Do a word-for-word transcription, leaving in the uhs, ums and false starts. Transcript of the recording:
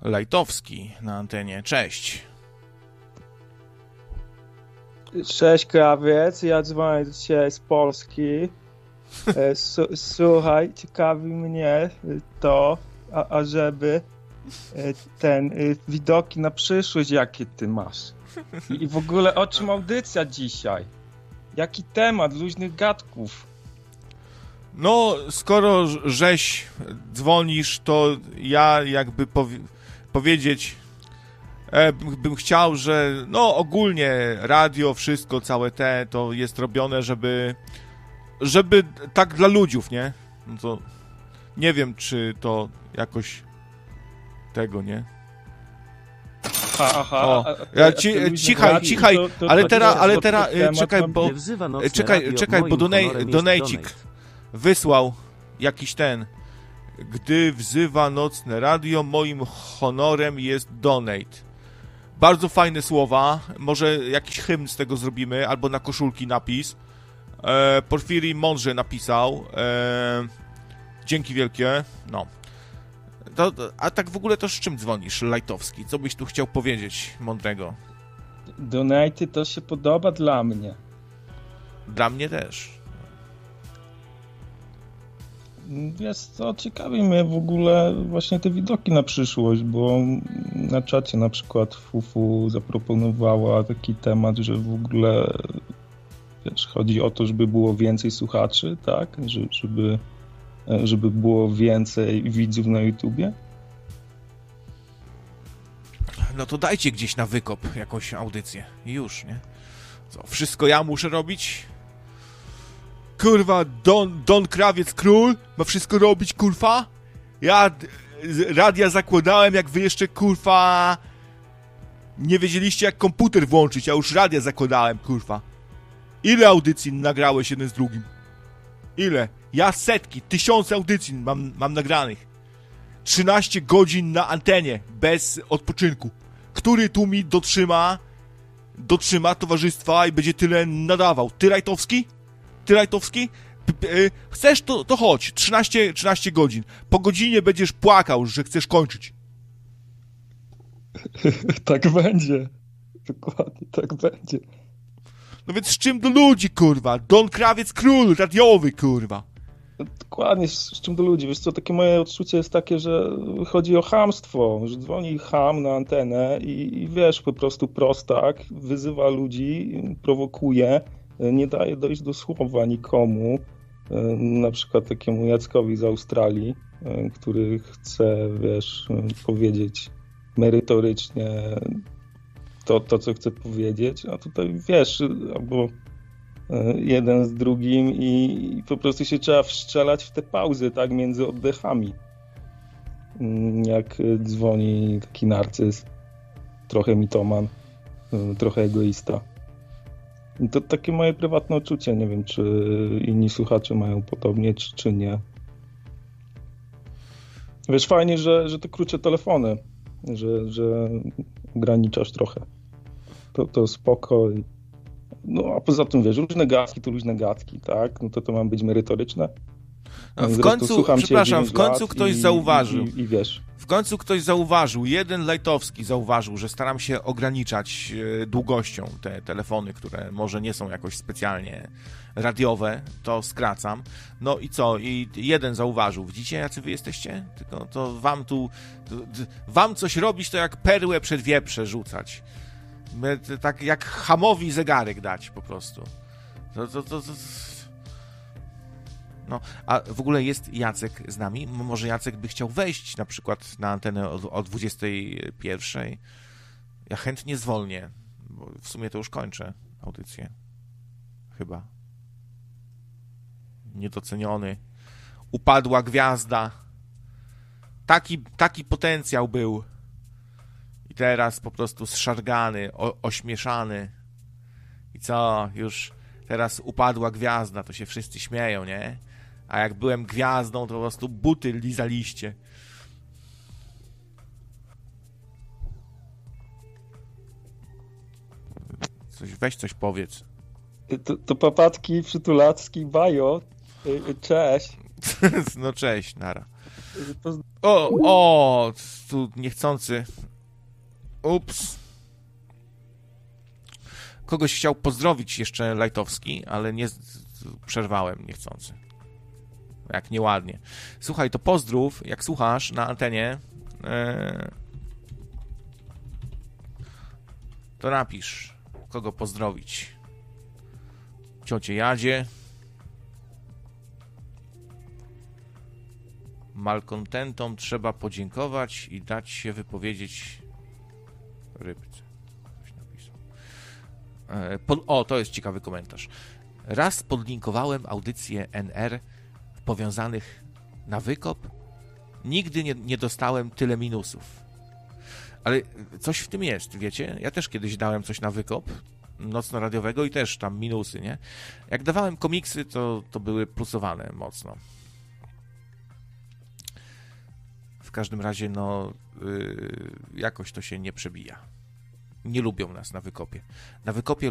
Lajtowski na antenie. Cześć. Cześć, Krawiec. Ja dzwonię dzisiaj z Polski. Słuchaj, ciekawi mnie to, a, ażeby ten widoki na przyszłość, jakie ty masz. I w ogóle o czym audycja dzisiaj? Jaki temat luźnych gadków? No, skoro żeś dzwonisz, to ja jakby powi- powiedzieć e, bym chciał, że no ogólnie radio, wszystko, całe te, to jest robione, żeby żeby tak dla ludziów, nie? No to nie wiem, czy to jakoś tego, nie? Aha, aha. O, a, ja a, ci, a cichaj, cichaj, to, to, ale to teraz, jest ale pod- teraz, pod temat czekaj, mam- bo, czekaj, czekaj, bo donaj, donajcik wysłał jakiś ten, gdy wzywa nocne radio, moim honorem jest donate. Bardzo fajne słowa, może jakiś hymn z tego zrobimy, albo na koszulki napis. E, Porfiri mądrze napisał. E, dzięki wielkie. No. To, a tak w ogóle to z czym dzwonisz, Lajtowski? Co byś tu chciał powiedzieć mądrego? Donate to się podoba dla mnie. Dla mnie też. Wiesz co, ciekawi mnie w ogóle właśnie te widoki na przyszłość, bo na czacie na przykład Fufu zaproponowała taki temat, że w ogóle wiesz, chodzi o to, żeby było więcej słuchaczy, tak? Żeby, żeby było więcej widzów na YouTubie. No to dajcie gdzieś na wykop jakąś audycję. Już, nie? Co, wszystko ja muszę robić? Kurwa, Don, Don Krawiec Król ma wszystko robić, kurwa? Ja d- radia zakładałem, jak wy jeszcze, kurwa, nie wiedzieliście, jak komputer włączyć. Ja już radia zakładałem, kurwa. Ile audycji nagrałeś jeden z drugim? Ile? Ja setki, tysiące audycji mam, mam nagranych. trzynaście godzin na antenie, bez odpoczynku. Który tu mi dotrzyma, dotrzyma towarzystwa i będzie tyle nadawał? Ty, Rajtowski? Ty, Rajtowski? P- p- y, chcesz, to, to chodź. trzynaście, trzynaście godzin. Po godzinie będziesz płakał, że chcesz kończyć. Tak będzie. Dokładnie, tak będzie. No więc z czym do ludzi, kurwa? Don Krawiec Król, radiowy, kurwa. Dokładnie, z, z czym do ludzi. Wiesz co, takie moje odczucie jest takie, że chodzi o chamstwo, że dzwoni cham na antenę i, i wiesz, po prostu prostak, wyzywa ludzi, prowokuje, nie daje dojść do słowa nikomu, na przykład takiemu Jackowi z Australii, który chce, wiesz, powiedzieć merytorycznie to, to co chce powiedzieć, a tutaj, wiesz, albo jeden z drugim i po prostu się trzeba wszczelać w te pauzy, tak, między oddechami. Jak dzwoni taki narcyz, trochę mitoman, trochę egoista. I to takie moje prywatne odczucie. Nie wiem, czy inni słuchacze mają podobnie, czy, czy nie. Wiesz, fajnie, że, że te krótsze telefony, że, że ograniczasz trochę. To, to spoko. No, a poza tym, wiesz, różne gadki to różne gadki, tak? No to to ma być merytoryczne. No, w końcu, przepraszam, w końcu ktoś i, zauważył. I, i, I wiesz. W końcu ktoś zauważył, jeden Lajtowski zauważył, że staram się ograniczać e, długością te telefony, które może nie są jakoś specjalnie radiowe, to skracam. No i co? I jeden zauważył. Widzicie, jacy wy jesteście? Tylko to wam tu... To, d- wam coś robić, to jak perłę przed wieprze rzucać. My, to, tak jak chamowi zegarek dać po prostu. To... to, to, to... No, a w ogóle jest Jacek z nami? Może Jacek by chciał wejść na przykład na antenę o, o dwudziestej pierwszej? Ja chętnie zwolnię, bo w sumie to już kończę audycję. Chyba. Niedoceniony. Upadła gwiazda. Taki, taki potencjał był. I teraz po prostu zszargany, o, ośmieszany. I co? Już teraz upadła gwiazda, to się wszyscy śmieją, nie? A jak byłem gwiazdą, to po prostu buty lizaliście. Coś, weź coś powiedz. To, to papatki, przytulacki, bajo. Cześć. No cześć, nara. Poz... O, o, tu niechcący. Ups. Kogoś chciał pozdrowić jeszcze Lajtowski, ale nie przerwałem niechcący. Jak nieładnie. Słuchaj, to pozdrów, jak słuchasz na antenie, yy, to napisz, kogo pozdrowić. Ciocie Jadzie, malkontentom trzeba podziękować i dać się wypowiedzieć rybce. Coś napisał. Yy, pod, o, to jest ciekawy komentarz. Raz podlinkowałem audycję N R powiązanych na wykop. Nigdy nie, nie dostałem tyle minusów. Ale coś w tym jest, wiecie? Ja też kiedyś dałem coś na wykop nocno-radiowego i też tam minusy, nie? Jak dawałem komiksy, to, to były plusowane mocno. W każdym razie, no, yy, jakoś to się nie przebija. Nie lubią nas na wykopie. Na wykopie